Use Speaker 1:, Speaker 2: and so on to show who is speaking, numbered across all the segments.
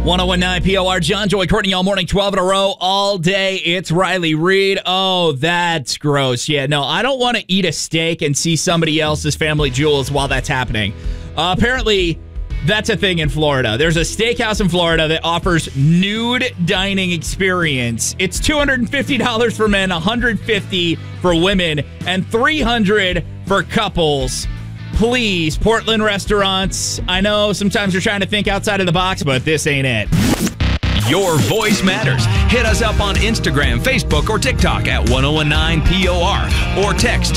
Speaker 1: 1019 POR, John, Joy, Courtney, all morning, 12 in a row, all day. It's Riley Reed. Oh, that's gross. Yeah, no, I don't want to eat a steak and see somebody else's family jewels while that's happening. Apparently, that's a thing in Florida. There's a steakhouse in Florida that offers nude dining experience. It's $250 for men, $150 for women, and $300 for couples. Please, Portland restaurants. I know sometimes you're trying to think outside of the box, but this ain't it.
Speaker 2: Your voice matters. Hit us up on Instagram, Facebook, or TikTok at 1019POR or text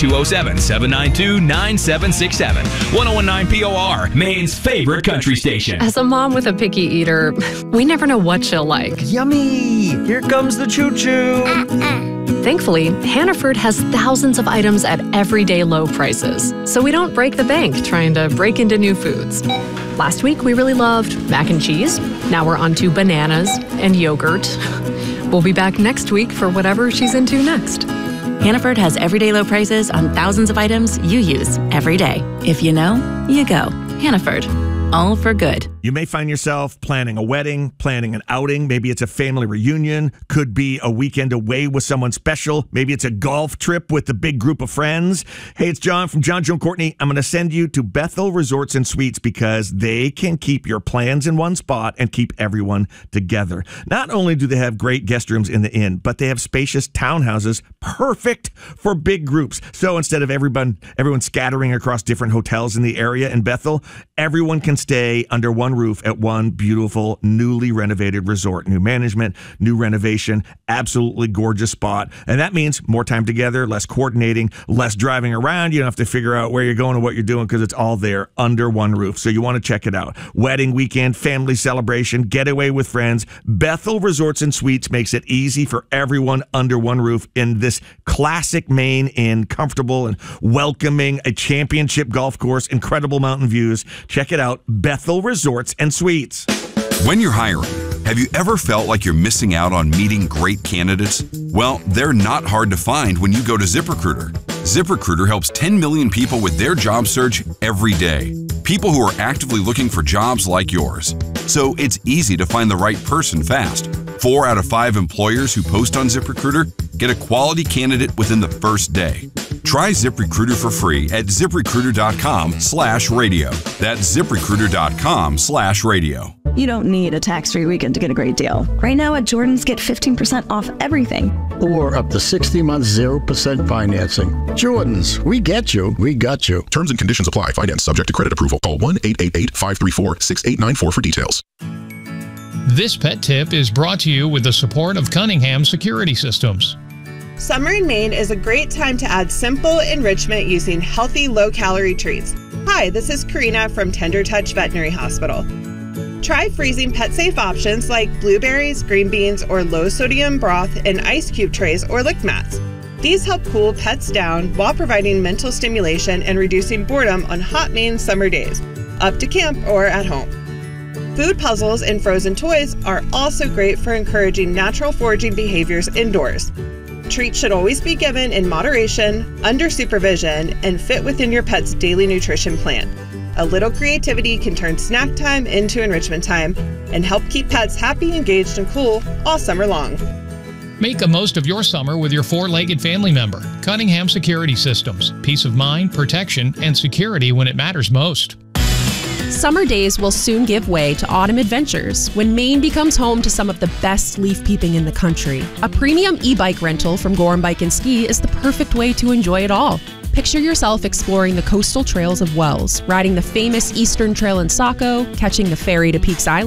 Speaker 2: 207-792-9767. 1019 POR, Maine's favorite country station.
Speaker 3: As a mom with a picky eater, we never know what she'll like.
Speaker 4: Yummy! Here comes the choo-choo.
Speaker 3: Thankfully, Hannaford has thousands of items at everyday low prices, so we don't break the bank trying to break into new foods. Last week, we really loved mac and cheese. Now we're on to bananas and yogurt. We'll be back next week for whatever she's into next.
Speaker 5: Hannaford has everyday low prices on thousands of items you use every day. If you know, you go. Hannaford. All for good.
Speaker 6: You may find yourself planning a wedding, planning an outing. Maybe it's a family reunion. Could be a weekend away with someone special. Maybe it's a golf trip with a big group of friends. Hey, it's John from John, Joe, and Courtney. I'm going to send you to Bethel Resorts and Suites because they can keep your plans in one spot and keep everyone together. Not only do they have great guest rooms in the inn, but they have spacious townhouses perfect for big groups. So instead of everyone scattering across different hotels in the area in Bethel, everyone can stay under one roof at one beautiful, newly renovated resort. New management, new renovation, absolutely gorgeous spot. And that means more time together, less coordinating, less driving around. You don't have to figure out where you're going and what you're doing because it's all there under one roof. So you want to check it out. Wedding weekend, family celebration, getaway with friends. Bethel Resorts and Suites makes it easy for everyone under one roof in this classic Maine Inn, comfortable and welcoming, a championship golf course, incredible mountain views. Check it out, Bethel Resorts and Suites.
Speaker 7: When you're hiring, have you ever felt like you're missing out on meeting great candidates? Well, they're not hard to find when you go to ZipRecruiter. ZipRecruiter helps 10 million people with their job search every day. People who are actively looking for jobs like yours. So it's easy to find the right person fast. 4 out of 5 employers who post on ZipRecruiter get a quality candidate within the first day. Try ZipRecruiter for free at ZipRecruiter.com/radio. That's ZipRecruiter.com/radio.
Speaker 8: You don't need a tax-free weekend to get a great deal. Right now at Jordan's, get 15% off everything.
Speaker 9: Or up to 60 months, 0% financing. Jordan's, we get you, we got you.
Speaker 10: Terms and conditions apply. Finance subject to credit approval. Call 1-888-534-6894 for details.
Speaker 11: This pet tip is brought to you with the support of Cunningham Security Systems.
Speaker 12: Summer in Maine is a great time to add simple enrichment using healthy, low-calorie treats. Hi, this is Karina from Tender Touch Veterinary Hospital. Try freezing pet-safe options like blueberries, green beans, or low-sodium broth in ice cube trays or lick mats. These help cool pets down while providing mental stimulation and reducing boredom on hot Maine summer days, up to camp or at home. Food puzzles and frozen toys are also great for encouraging natural foraging behaviors indoors. Treats should always be given in moderation, under supervision, and fit within your pet's daily nutrition plan. A little creativity can turn snack time into enrichment time and help keep pets happy, engaged, and cool all summer long.
Speaker 11: Make the most of your summer with your four-legged family member. Cunningham Security Systems. Peace of mind, protection, and security when it matters most.
Speaker 13: Summer days will soon give way to autumn adventures when Maine becomes home to some of the best leaf peeping in the country. A premium e-bike rental from Gorham Bike and Ski is the perfect way to enjoy it all. Picture yourself exploring the coastal trails of Wells, riding the famous Eastern Trail in Saco, catching the ferry to Peaks Island,